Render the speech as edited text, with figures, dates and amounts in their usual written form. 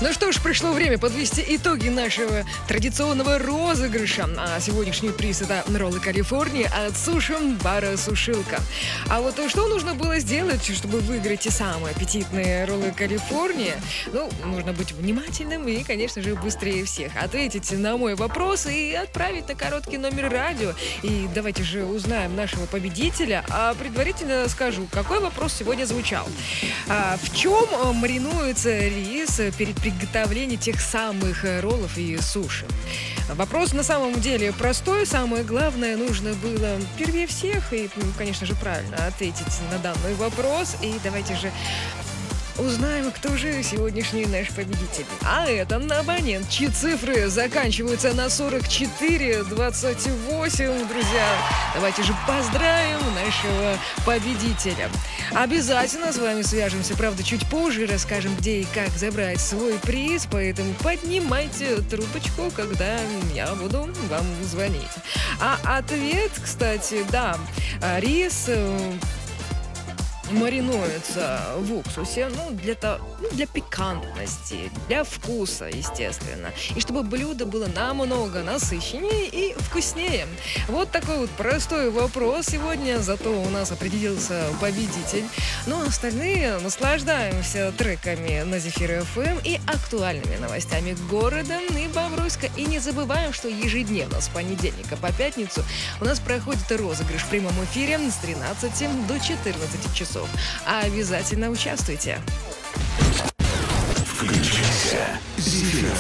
Ну что ж, пришло время подвести итоги нашего традиционного розыгрыша. А сегодняшний приз — это роллы Калифорнии от суши-бара «Сушилка». А вот что нужно было сделать, чтобы выиграть те самые аппетитные роллы Калифорнии? Ну, нужно быть внимательным и, конечно же, быстрее всех ответить на мой вопрос и отправить на короткий номер радио. И давайте же узнаем нашего победителя. А предварительно скажу, какой вопрос сегодня звучал. В чем маринуется рис перед приготовлением тех самых роллов и суши? Вопрос на самом деле простой. Самое главное, нужно было первее всех и, конечно же, правильно ответить на данный вопрос. И давайте же узнаем, кто же сегодняшний наш победитель. А это абонент, чьи цифры заканчиваются на 4428, друзья. Давайте же поздравим нашего победителя. Обязательно с вами свяжемся, правда, чуть позже, расскажем, где и как забрать свой приз, поэтому поднимайте трубочку, когда я буду вам звонить. А ответ, кстати, да, рис маринуется в уксусе, для пикантности, для вкуса, естественно. И чтобы блюдо было намного насыщеннее и вкуснее. Вот такой вот простой вопрос сегодня, зато у нас определился победитель. Ну а остальные наслаждаемся треками на Зефир ФМ и актуальными новостями города и Бобруйска. И не забываем, что ежедневно с понедельника по пятницу у нас проходит розыгрыш в прямом эфире с 13 до 14 часов. А обязательно участвуйте. Включайся. Зефир